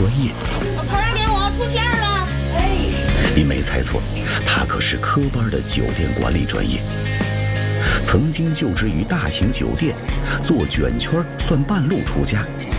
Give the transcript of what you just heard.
专业。 快点给我出钱了！哎， 你没猜错，他可是科班的酒店管理专业。曾经就职于大型酒店，做卷圈算半路出家，